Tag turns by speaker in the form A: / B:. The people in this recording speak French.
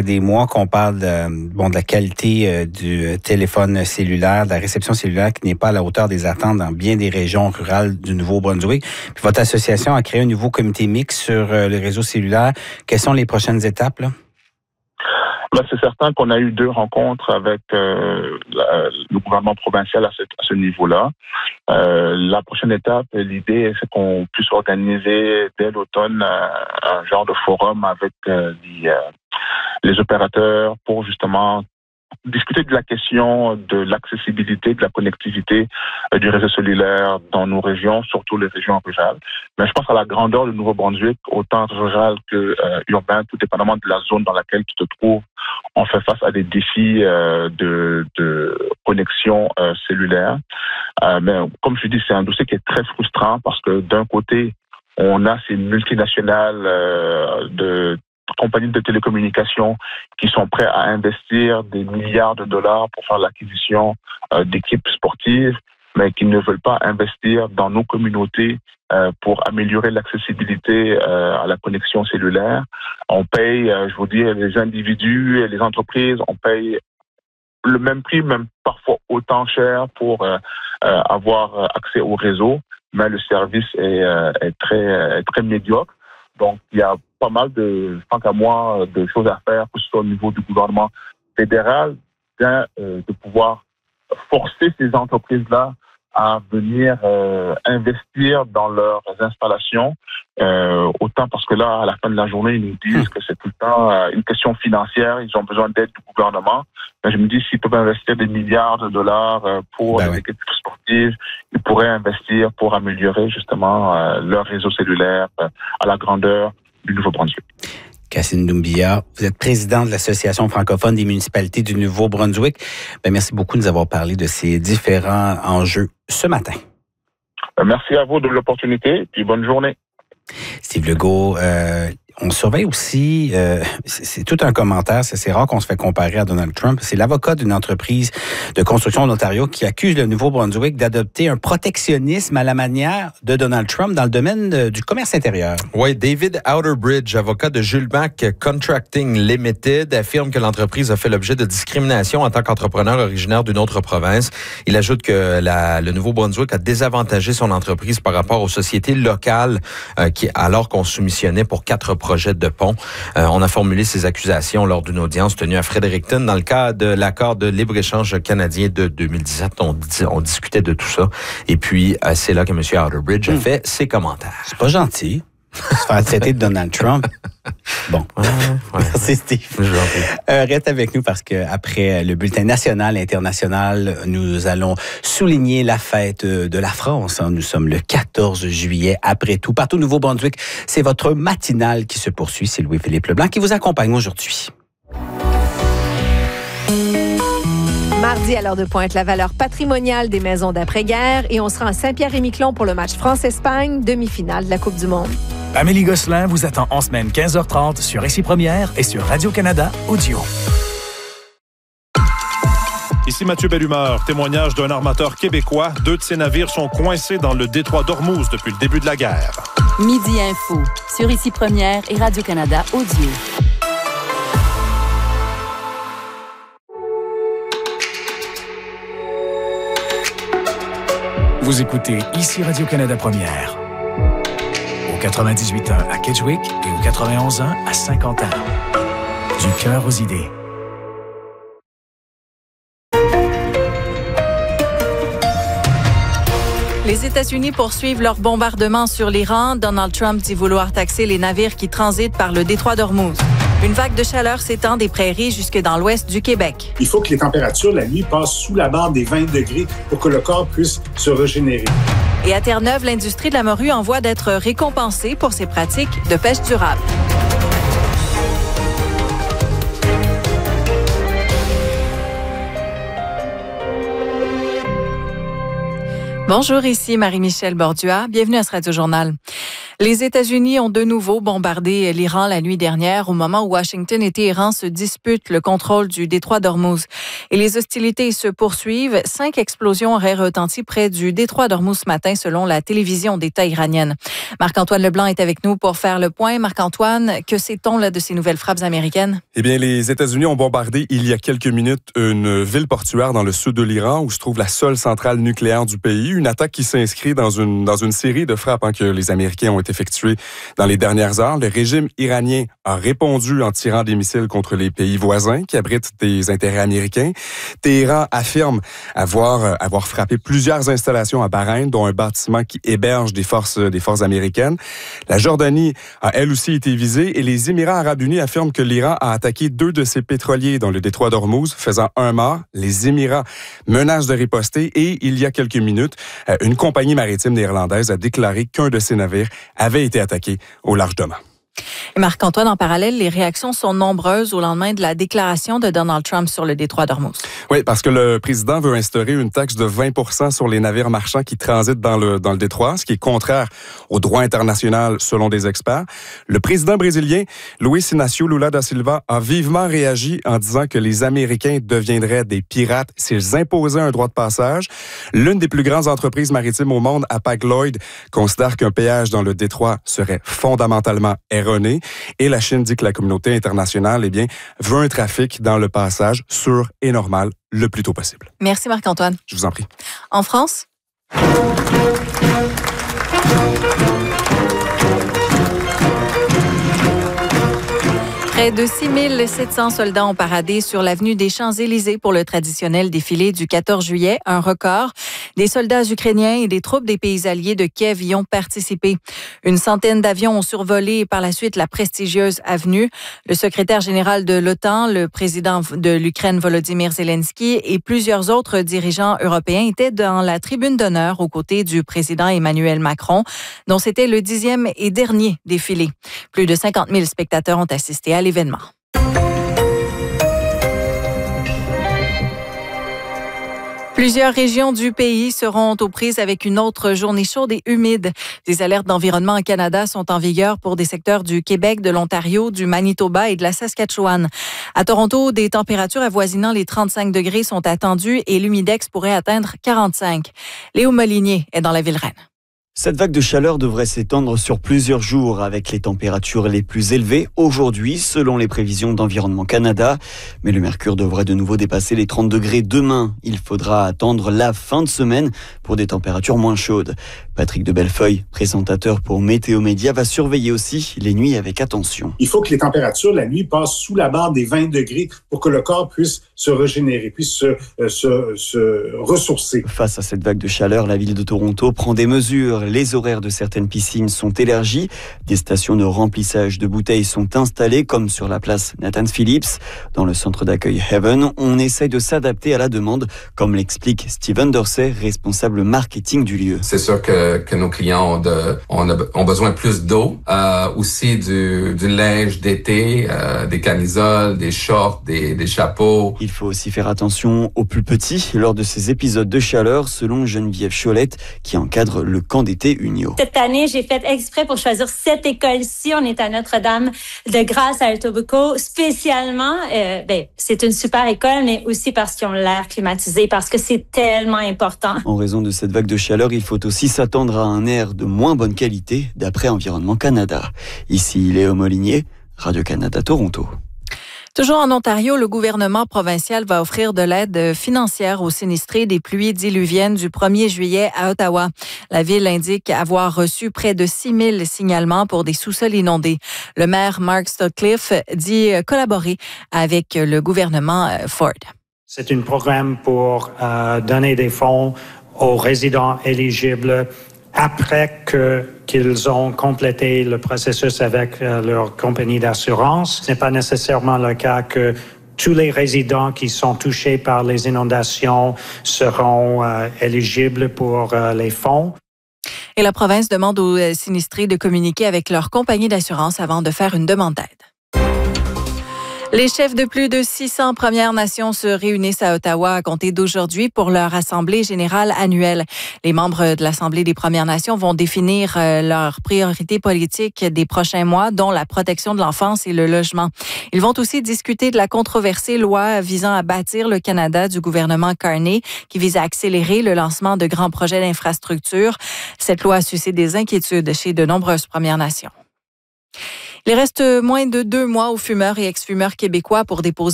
A: des mois qu'on parle de la qualité du téléphone cellulaire, de la réception cellulaire qui n'est pas à la hauteur des attentes dans bien des régions rurales du Nouveau-Brunswick. Puis votre association a créé un nouveau comité mixte sur le réseau cellulaire. Quelles sont les prochaines étapes, là?
B: Là, c'est certain qu'on a eu 2 rencontres avec le gouvernement provincial à ce niveau-là. La prochaine étape, l'idée, c'est qu'on puisse organiser dès l'automne un genre de forum avec les opérateurs pour justement discuter de la question de l'accessibilité, de la connectivité du réseau cellulaire dans nos régions, surtout les régions rurales. Mais je pense à la grandeur du Nouveau-Brunswick, autant rural que urbain, tout dépendamment de la zone dans laquelle tu te trouves. On fait face à des défis de connexion cellulaire. Mais comme je dis, c'est un dossier qui est très frustrant parce que d'un côté, on a ces multinationales de compagnies de télécommunications qui sont prêts à investir des milliards de dollars pour faire l'acquisition d'équipes sportives, mais qui ne veulent pas investir dans nos communautés pour améliorer l'accessibilité à la connexion cellulaire. On paye, je vous dis, les individus et les entreprises, on paye le même prix, même parfois autant cher pour avoir accès au réseau, mais le service est très médiocre. Donc, il y a pas mal tant qu'à moi, de choses à faire, que ce soit au niveau du gouvernement fédéral, de pouvoir forcer ces entreprises-là à venir investir dans leurs installations, autant parce que là, à la fin de la journée, ils nous disent que c'est tout le temps une question financière, ils ont besoin d'aide du gouvernement. Mais je me dis, s'ils peuvent investir des milliards de dollars pour les équipes sportives, ils pourraient investir pour améliorer justement leur réseau cellulaire à la grandeur du Nouveau-Brunswick.
A: Cassine Doumbia, vous êtes président de l'Association francophone des municipalités du Nouveau-Brunswick. Merci beaucoup de nous avoir parlé de ces différents enjeux ce matin.
B: Merci à vous de l'opportunité et bonne journée.
A: Steve Legault, on surveille aussi, c'est tout un commentaire, c'est rare qu'on se fait comparer à Donald Trump. C'est l'avocat d'une entreprise de construction en Ontario qui accuse le Nouveau-Brunswick d'adopter un protectionnisme à la manière de Donald Trump dans le domaine du commerce intérieur.
C: Oui, David Outerbridge, avocat de Jules Mac Contracting Limited, affirme que l'entreprise a fait l'objet de discrimination en tant qu'entrepreneur originaire d'une autre province. Il ajoute que le Nouveau-Brunswick a désavantagé son entreprise par rapport aux sociétés locales alors qu'on soumissionnait pour 4 projets de pont. On a formulé ces accusations lors d'une audience tenue à Fredericton dans le cadre de l'accord de libre-échange canadien de 2017. On discutait de tout ça. Et puis, c'est là que M. Outerbridge a fait ses commentaires.
A: C'est pas gentil. Se faire traiter de Donald Trump. Bon. Merci, Steve. Reste avec nous parce que après le bulletin national et international, nous allons souligner la fête de la France. Nous sommes le 14 juillet. Après tout, partout au Nouveau-Brunswick, c'est votre matinale qui se poursuit. C'est Louis-Philippe Leblanc qui vous accompagne aujourd'hui.
D: Mardi, à l'heure de pointe, la valeur patrimoniale des maisons d'après-guerre et on sera à Saint-Pierre-et-Miquelon pour le match France-Espagne, demi-finale de la Coupe du Monde.
E: Amélie Gosselin vous attend en semaine 15h30 sur Ici Première et sur Radio-Canada Audio.
F: Ici Mathieu Bellumeur, témoignage d'un armateur québécois. 2 de ses navires sont coincés dans le détroit d'Ormuz depuis le début de la guerre.
G: Midi Info, sur Ici Première et Radio-Canada Audio.
E: Vous écoutez Ici Radio-Canada Première. Au 98.1 à Kedgewick et au 91.1 à Saint-Quentin. Du cœur aux idées.
H: Les États-Unis poursuivent leur bombardement sur l'Iran. Donald Trump dit vouloir taxer les navires qui transitent par le détroit d'Ormuz. Une vague de chaleur s'étend des prairies jusque dans l'ouest du Québec.
I: Il faut que les températures la nuit passent sous la barre des 20 degrés pour que le corps puisse se régénérer.
H: Et à Terre-Neuve, l'industrie de la morue en voie d'être récompensée pour ses pratiques de pêche durable. Bonjour, ici Marie-Michel Bordua. Bienvenue à ce Radio-Journal. Les États-Unis ont de nouveau bombardé l'Iran la nuit dernière au moment où Washington et Téhéran se disputent le contrôle du détroit d'Ormuz. Et les hostilités se poursuivent. 5 explosions auraient retenti près du détroit d'Ormuz ce matin selon la télévision d'État iranienne. Marc-Antoine Leblanc est avec nous pour faire le point. Marc-Antoine, que sait-on là de ces nouvelles frappes américaines?
J: Eh bien, les États-Unis ont bombardé il y a quelques minutes une ville portuaire dans le sud de l'Iran où se trouve la seule centrale nucléaire du pays. Une attaque qui s'inscrit dans une série de frappes que les Américains ont effectuées dans les dernières heures. Le régime iranien a répondu en tirant des missiles contre les pays voisins qui abritent des intérêts américains. Téhéran affirme avoir frappé plusieurs installations à Bahreïn, dont un bâtiment qui héberge des forces américaines. La Jordanie a elle aussi été visée et les Émirats arabes unis affirment que l'Iran a attaqué 2 de ses pétroliers dans le détroit d'Ormuz, faisant 1 mort. Les Émirats menacent de riposter et il y a quelques minutes, une compagnie maritime néerlandaise a déclaré qu'un de ses navires avait été attaqué au large d'Oman.
H: Et Marc-Antoine, en parallèle, les réactions sont nombreuses au lendemain de la déclaration de Donald Trump sur le détroit d'Ormuz.
J: Oui, parce que le président veut instaurer une taxe de 20% sur les navires marchands qui transitent dans le détroit, ce qui est contraire au droit international selon des experts. Le président brésilien, Luiz Inácio Lula da Silva, a vivement réagi en disant que les Américains deviendraient des pirates s'ils imposaient un droit de passage. L'une des plus grandes entreprises maritimes au monde, Hapag-Lloyd, considère qu'un péage dans le détroit serait fondamentalement erroné. Et la Chine dit que la communauté internationale, veut un trafic dans le passage sûr et normal le plus tôt possible.
H: Merci Marc-Antoine.
J: Je vous en prie.
H: En France? Près de 6 700 soldats ont paradé sur l'avenue des Champs-Élysées pour le traditionnel défilé du 14 juillet, un record. Des soldats ukrainiens et des troupes des pays alliés de Kiev y ont participé. Une centaine d'avions ont survolé par la suite la prestigieuse avenue. Le secrétaire général de l'OTAN, le président de l'Ukraine Volodymyr Zelensky et plusieurs autres dirigeants européens étaient dans la tribune d'honneur aux côtés du président Emmanuel Macron, dont c'était le 10e et dernier défilé. Plus de 50 000 spectateurs ont assisté à l'événement. Plusieurs régions du pays seront aux prises avec une autre journée chaude et humide. Des alertes d'environnement au Canada sont en vigueur pour des secteurs du Québec, de l'Ontario, du Manitoba et de la Saskatchewan. À Toronto, des températures avoisinant les 35 degrés sont attendues et l'humidex pourrait atteindre 45. Léo Molinier est dans la ville reine.
K: Cette vague de chaleur devrait s'étendre sur plusieurs jours avec les températures les plus élevées aujourd'hui selon les prévisions d'Environnement Canada. Mais le mercure devrait de nouveau dépasser les 30 degrés demain. Il faudra attendre la fin de semaine pour des températures moins chaudes. Patrick de Bellefeuille, présentateur pour Météo Média, va surveiller aussi les nuits avec attention.
I: Il faut que les températures la nuit passent sous la barre des 20 degrés pour que le corps puisse se régénérer, puisse se ressourcer.
K: Face à cette vague de chaleur, la ville de Toronto prend des mesures. Les horaires de certaines piscines sont élargis. Des stations de remplissage de bouteilles sont installées, comme sur la place Nathan Phillips. Dans le centre d'accueil Heaven, on essaye de s'adapter à la demande, comme l'explique Steven Dorsey, responsable marketing du lieu.
L: C'est sûr que nos clients ont besoin de plus d'eau, aussi du linge d'été, des camisoles, des shorts, des chapeaux.
K: Il faut aussi faire attention aux plus petits lors de ces épisodes de chaleur, selon Geneviève Cholette, qui encadre le camp d'été Unio.
M: Cette année, j'ai fait exprès pour choisir cette école-ci. On est à Notre-Dame-de-Grâce à Etobicoke. Spécialement, c'est une super école, mais aussi parce qu'ils ont l'air climatisé, parce que c'est tellement important.
K: En raison de cette vague de chaleur, il faut aussi s'attendre à un air de moins bonne qualité, d'après Environnement Canada. Ici, Léo Molinier, Radio-Canada Toronto.
H: Toujours en Ontario, le gouvernement provincial va offrir de l'aide financière aux sinistrés des pluies diluviennes du 1er juillet à Ottawa. La ville indique avoir reçu près de 6 000 signalements pour des sous-sols inondés. Le maire Mark Sutcliffe dit collaborer avec le gouvernement Ford.
N: C'est un programme pour donner des fonds aux résidents éligibles après qu'ils ont complété le processus avec leur compagnie d'assurance. Ce n'est pas nécessairement le cas que tous les résidents qui sont touchés par les inondations seront éligibles pour les fonds.
H: Et la province demande aux sinistrés de communiquer avec leur compagnie d'assurance avant de faire une demande d'aide. Les chefs de plus de 600 Premières Nations se réunissent à Ottawa à compter d'aujourd'hui pour leur Assemblée générale annuelle. Les membres de l'Assemblée des Premières Nations vont définir leurs priorités politiques des prochains mois, dont la protection de l'enfance et le logement. Ils vont aussi discuter de la controversée loi visant à bâtir le Canada du gouvernement Carney, qui vise à accélérer le lancement de grands projets d'infrastructure. Cette loi suscite des inquiétudes chez de nombreuses Premières Nations. Il reste moins de 2 mois aux fumeurs et ex-fumeurs québécois pour déposer